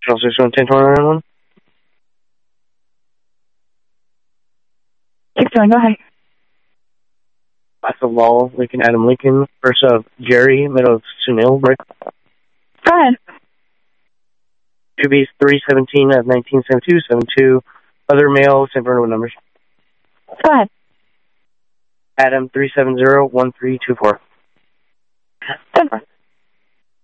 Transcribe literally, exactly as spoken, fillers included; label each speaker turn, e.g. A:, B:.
A: Charles six one ten twenty nine one.
B: Keep going, go ahead.
A: West of Law, Lincoln, Adam Lincoln. First of Jerry, middle of Sunil, Brick.
B: Go ahead.
A: two B three seventeen of nineteen seventy-two, seventy-two. Other male, same vertical numbers.
B: Go ahead.
A: Adam three seven zero one three two four.
B: Denver.